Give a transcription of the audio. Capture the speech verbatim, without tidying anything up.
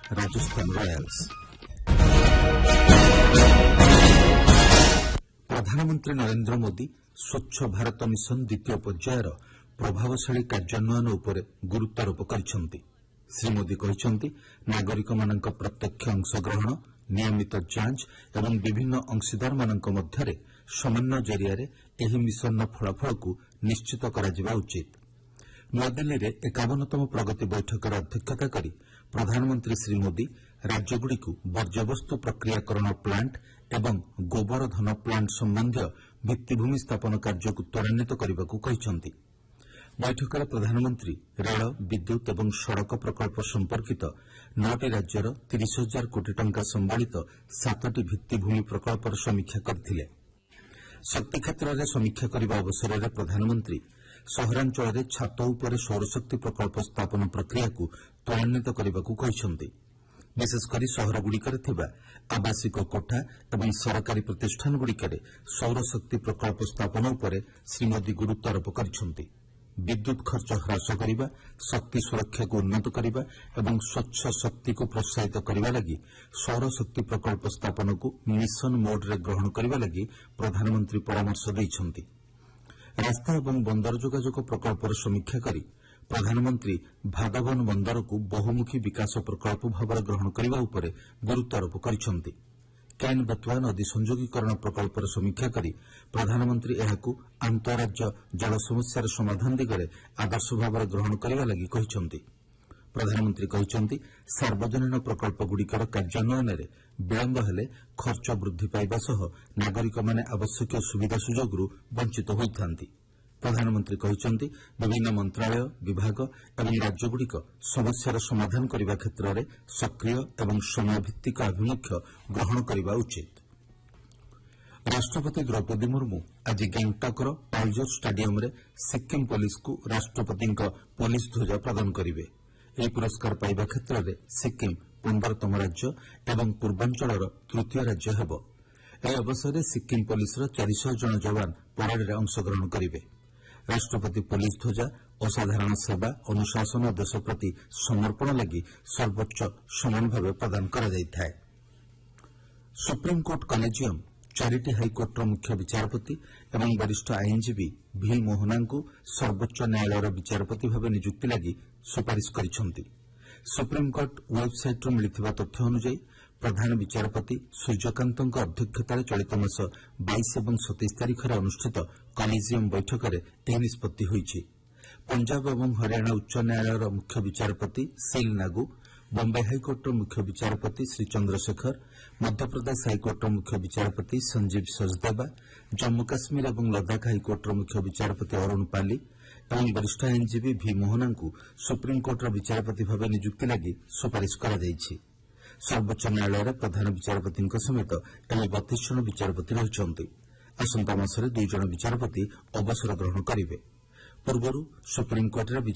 Rajasthan Royals. ପ୍ରଧାନମନ୍ତ୍ରୀ ନରେନ୍ଦ୍ର ମୋଦି ସ୍ୱଚ୍ଛ Bharat mission ଦ୍ୱିତୀୟ ପର୍ଯ୍ୟାୟର ପ୍ରଭାବଶାଳୀ କାର୍ଯ୍ୟାନ୍ୱୟନ ଉପରେ ଗୁରୁତ୍ୱାରୋପ କରିଛନ୍ତି। ଶ୍ରୀ ମୋଦି କହିଛନ୍ତି, ନାଗରିକମାନଙ୍କ ପ୍ରତ୍ୟକ୍ଷ ଅଂଶଗ୍ରହଣ, ନିୟମିତ ଯାଞ୍ଚ ଏବଂ ବିଭିନ୍ନ ଅଂଶୀଦାରମାନଙ୍କ ମଧ୍ୟରେ ସମନ୍ୱୟ ଜରିଆରେ ଏହି ମିଶନର ଫଳାଫଳକୁ ନିଶ୍ଚିତ କରାଯିବା ଉଚିତ। ନୂଆଦିଲ୍ଲୀରେ ଏକାବନତମ ପ୍ରଗତି ବୈଠକରେ ଅଧ୍ୟକ୍ଷତା କରି ପ୍ରଧାନମନ୍ତ୍ରୀ ଶ୍ରୀ ମୋଦି ରାଜ୍ୟଗୁଡ଼ିକୁ ବର୍ଜ୍ୟବସ୍ତୁ ପ୍ରକ୍ରିୟାକରଣ ପ୍ଲାଣ୍ଟ ଏବଂ ଗୋବର ଧନ ପ୍ଲାଣ୍ଟ ସମ୍ବନ୍ଧୀୟ ଭିତ୍ତିଭୂମି ସ୍ଥାପନ କାର୍ଯ୍ୟକୁ ତ୍ୱରାନ୍ୱିତ କରିବାକୁ କହିଛନ୍ତି। ବୈଠକରେ ପ୍ରଧାନମନ୍ତ୍ରୀ ରେଳ, ବିଦ୍ୟୁତ୍ ଏବଂ ସଡ଼କ ପ୍ରକଳ୍ପ ସମ୍ପର୍କିତ ନଅଟି ରାଜ୍ୟର ତିରିଶ ହଜାର କୋଟି ଟଙ୍କା ସମ୍ବଳିତ ସାତଟି ଭିତ୍ତିଭୂମି ପ୍ରକଳ୍ପର ସମୀକ୍ଷା କରିଥିଲେ। ଶକ୍ତି କ୍ଷେତ୍ରରେ ସମୀକ୍ଷା କରିବା ଅବସରରେ ପ୍ରଧାନମନ୍ତ୍ରୀ ସହରାଞ୍ଚଳରେ ଛାତ ଉପରେ ସୌରଶକ୍ତି ପ୍ରକଳ୍ପ ସ୍ଥାପନ ପ୍ରକ୍ରିୟାକୁ ତ୍ୱରାନ୍ୱିତ କରିବାକୁ କହିଛନ୍ତି। ବିଶେଷକରି ସହରଗୁଡ଼ିକରେ ଥିବା ଆବାସିକ କୋଠା ଏବଂ ସରକାରୀ ପ୍ରତିଷ୍ଠାନଗୁଡ଼ିକରେ ସୌରଶକ୍ତି ପ୍ରକଳ୍ପ ସ୍ଥାପନ ଉପରେ ଶ୍ରୀ ମୋଦି ଗୁରୁତ୍ୱାରୋପ କରିଛନ୍ତି। ବିଦ୍ୟୁତ୍ ଖର୍ଚ୍ଚ ହ୍ରାସ କରିବା, ଶକ୍ତି ସୁରକ୍ଷାକୁ ଉନ୍ନତ କରିବା ଏବଂ ସ୍ୱଚ୍ଛ ଶକ୍ତିକୁ ପ୍ରୋତ୍ସାହିତ କରିବା ଲାଗି ସୌରଶକ୍ତି ପ୍ରକଳ୍ପ ସ୍ଥାପନକୁ ମିଶନ ମୋଡ୍ରେ ଗ୍ରହଣ କରିବା ଲାଗି ପ୍ରଧାନମନ୍ତ୍ରୀ ପରାମର୍ଶ ଦେଇଛନ୍ତି। ରାସ୍ତା ଏବଂ ବନ୍ଦର ଯୋଗାଯୋଗ ପ୍ରକଳ୍ପର ସମୀକ୍ଷା କରି ପ୍ରଧାନମନ୍ତ୍ରୀ ଭାଦବନ ବନ୍ଦରକୁ ବହୁମୁଖୀ ବିକାଶ ପ୍ରକଳ୍ପ ଭାବରେ ଗ୍ରହଣ କରିବା ଉପରେ ଗୁରୁତ୍ୱାରୋପ କରିଛନ୍ତି। କେନ୍ ବେତୱା ନଦୀ ସଂଯୋଗୀକରଣ ପ୍ରକଳ୍ପର ସମୀକ୍ଷା କରି ପ୍ରଧାନମନ୍ତ୍ରୀ ଏହାକୁ ଆନ୍ତଃରାଜ୍ୟ ଜଳ ସମସ୍ୟାର ସମାଧାନ ଦିଗରେ ଆଦର୍ଶ ଭାବରେ ଗ୍ରହଣ କରିବା ଲାଗି କହିଛନ୍ତି। ପ୍ରଧାନମନ୍ତ୍ରୀ କହିଛନ୍ତି, ସାର୍ବଜନୀନ ପ୍ରକଳ୍ପଗୁଡ଼ିକର କାର୍ଯ୍ୟାନ୍ୱୟନରେ ବିଳମ୍ବ ହେଲେ ଖର୍ଚ୍ଚ ବୃଦ୍ଧି ପାଇବା ସହ ନାଗରିକମାନେ ଆବଶ୍ୟକୀୟ ସୁବିଧା ସୁଯୋଗରୁ ବଞ୍ଚିତ ହୋଇଥାନ୍ତି। ପ୍ରଧାନମନ୍ତ୍ରୀ କହିଛନ୍ତି, ବିଭିନ୍ନ ମନ୍ତ୍ରଣାଳୟ, ବିଭାଗ ଏବଂ ରାଜ୍ୟଗୁଡ଼ିକ ସମସ୍ୟାର ସମାଧାନ କରିବା କ୍ଷେତ୍ରରେ ସକ୍ରିୟ ଏବଂ ସମୟଭିତ୍ତିକ ଆଭିମୁଖ୍ୟ ଗ୍ରହଣ କରିବା ଉଚିତ। ରାଷ୍ଟ୍ରପତି ଦ୍ରୌପଦୀ ମୁର୍ମୁ ଆଜି ଗ୍ୟାଙ୍ଗଟକ୍ର ପାଲ୍ଜୋର ଷ୍ଟାଡିୟମରେ ସିକ୍କିମ ପୋଲିସକୁ ରାଷ୍ଟ୍ରପତିଙ୍କ ପୋଲିସ ଧ୍ୱଜା ପ୍ରଦାନ କରିବେ। ଏହି ପୁରସ୍କାର ପାଇବା କ୍ଷେତ୍ରରେ ସିକ୍କିମ ପନ୍ଦରତମ ରାଜ୍ୟ ଏବଂ ପୂର୍ବାଞ୍ଚଳର ତୃତୀୟ ରାଜ୍ୟ ହେବ। ଏହି ଅବସରରେ ସିକ୍କିମ ପୋଲିସର ଚାରିଶହ ଜଣ ଯବାନ ପରେଡରେ ଅଂଶଗ୍ରହଣ କରିବେ। ରାଷ୍ଟ୍ରପତି ପୋଲିସ ଧ୍ୱଜା ଅସାଧାରଣ ସେବା, ଅନୁଶାସନ ଓ ଦେଶ ପ୍ରତି ସମର୍ପଣ ଲାଗି ସର୍ବୋଚ୍ଚ ସମ୍ମାନ ଭାବେ ପ୍ରଦାନ କରାଯାଇଥାଏ। ସୁପ୍ରିମକୋର୍ଟ କଲେଜିୟମ୍ ଚାରିଟି ହାଇକୋର୍ଟର ମୁଖ୍ୟ ବିଚାରପତି ଏବଂ ବରିଷ୍ଠ ଆଇନଜୀବୀ ଭି ମୋହନାଙ୍କୁ ସର୍ବୋଚ୍ଚ ନ୍ୟାୟାଳୟର ବିଚାରପତି ଭାବେ ନିଯୁକ୍ତି ଲାଗି ସୁପାରିଶ କରିଛନ୍ତି। ସୁପ୍ରିମକୋର୍ଟ ୱେବସାଇଟ୍ରୁ ମିଳିଥିବା ତଥ୍ୟ ଅନୁଯାୟୀ ପ୍ରଧାନ ବିଚାରପତି ସୂର୍ଯ୍ୟକାନ୍ତଙ୍କ ଅଧ୍ୟକ୍ଷତାରେ ଚଳିତ ମାସ ବାଇଶ ଏବଂ ସତେଇଶ ତାରିଖରେ ଅନୁଷ୍ଠିତ କଲେଜିୟମ୍ ବୈଠକରେ ଏହି ନିଷ୍ପତ୍ତି ହୋଇଛି। ପଞ୍ଜାବ ଏବଂ ହରିୟାଣା ଉଚ୍ଚ ନ୍ୟାୟାଳୟର ମୁଖ୍ୟ ବିଚାରପତି ସିଲ୍ ନାଗୁ, ବମ୍ବେ ହାଇକୋର୍ଟର ମୁଖ୍ୟ ବିଚାରପତି ଶ୍ରୀ ଚନ୍ଦ୍ରଶେଖର, ମଧ୍ୟପ୍ରଦେଶ ହାଇକୋର୍ଟର ମୁଖ୍ୟ ବିଚାରପତି ସଞ୍ଜୀବ ସଚଦେବା, ଜମ୍ମୁ କାଶ୍ମୀର ଏବଂ ଲଦାଖ ହାଇକୋର୍ଟର ମୁଖ୍ୟ ବିଚାରପତି ଅରୁଣ ପାଲି ଏବଂ ବରିଷ୍ଠ ଆଇନଜୀବୀ ଭି ମୋହନାଙ୍କୁ ସୁପ୍ରିମକୋର୍ଟର ବିଚାରପତି ଭାବେ ନିଯୁକ୍ତି ଲାଗି ସୁପାରିଶ କରାଯାଇଛି। ସର୍ବୋଚ୍ଚ ନ୍ୟାୟାଳୟରେ ପ୍ରଧାନ ବିଚାରପତିଙ୍କ ସମେତ ଏବେ ବତିଶ ଜଣ ବିଚାରପତି ରହିଛନ୍ତି। ଆସନ୍ତା ମାସରେ ଦୁଇ ଜଣ ବିଚାରପତି ଅବସର ଗ୍ରହଣ କରିବେ। ପୂର୍ବରୁ ସୁପ୍ରିମକୋର୍ଟରେ